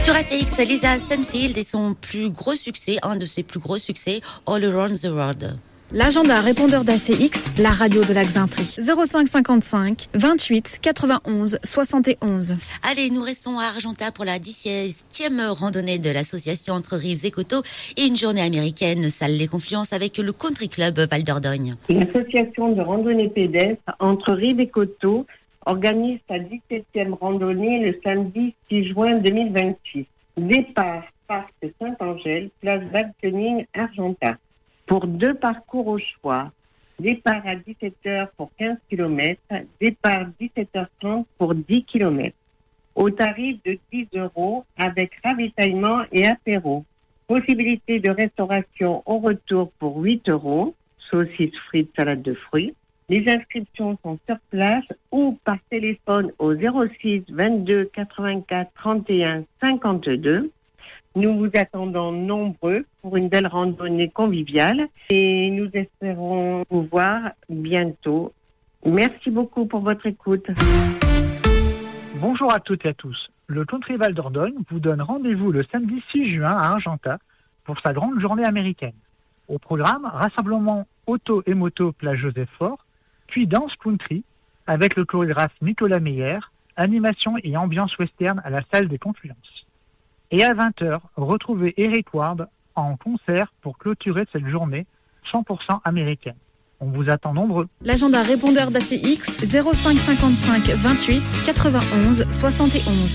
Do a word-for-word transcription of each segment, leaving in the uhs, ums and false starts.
Sur A C X, Lisa Stanfield et son plus gros succès, un de ses plus gros succès, All Around the World. L'agenda répondeur d'A C X, la radio de la Xintrie. zéro cinq cinquante-cinq vingt-huit quatre-vingt-onze soixante et onze. Allez, nous restons à Argentat pour la dix-septième randonnée de l'association Entre Rives et Coteaux et une journée américaine, salle Les Confluences avec le Country Club Val d'Ordogne. L'association de randonnée pédestre Entre Rives et Coteaux organise sa dix-septième randonnée le samedi six juin deux mille vingt-six. Départ, Parc Saint-Angèle, place Balkening, Argentat. Pour deux parcours au choix, départ à dix-sept heures pour quinze kilomètres, départ dix-sept heures trente pour dix kilomètres. Au tarif de dix euros avec ravitaillement et apéro. Possibilité de restauration au retour pour huit euros, saucisses, frites, salade de fruits. Les inscriptions sont sur place ou par téléphone au zéro six vingt-deux quatre-vingt-quatre trente et un cinquante-deux. Nous vous attendons nombreux pour une belle randonnée conviviale et nous espérons vous voir bientôt. Merci beaucoup pour votre écoute. Bonjour à toutes et à tous. Le Country Val d'Ordogne vous donne rendez-vous le samedi six juin à Argentat pour sa grande journée américaine. Au programme, rassemblement auto et moto place Joseph-Faure, puis danse country avec le chorégraphe Nicolas Meyer, animation et ambiance western à la salle des Confluences. Et à vingt heures, retrouvez Eric Ward en concert pour clôturer cette journée cent pour cent américaine. On vous attend nombreux. L'agenda répondeur d'A C X, zéro cinq cinquante-cinq vingt-huit quatre-vingt-onze soixante et onze.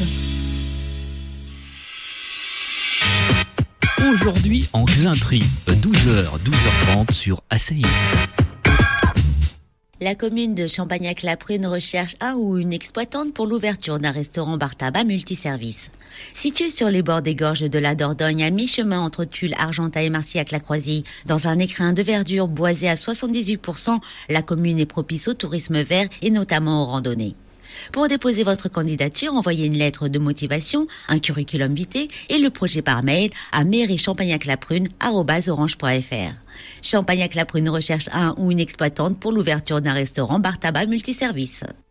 Aujourd'hui en Xintrie, douze heures, douze heures trente sur A C X. La commune de Champagnac-la-Prune recherche un ou une exploitante pour l'ouverture d'un restaurant bar tabac multiservice. Situé sur les bords des gorges de la Dordogne, à mi-chemin entre Tulle, Argentat et Marcillac-la-Croisie, dans un écrin de verdure boisé à soixante-dix-huit pour cent, la commune est propice au tourisme vert et notamment aux randonnées. Pour déposer votre candidature, envoyez une lettre de motivation, un curriculum vitae et le projet par mail à mairie champagnac la prune arobase orange point f r. Champagnac-la-Prune recherche un ou une exploitante pour l'ouverture d'un restaurant bar tabac multiservice.